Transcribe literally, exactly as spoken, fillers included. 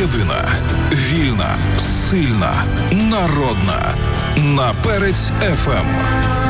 Єдина, вільна, сильна, народна. На Перець еф ем.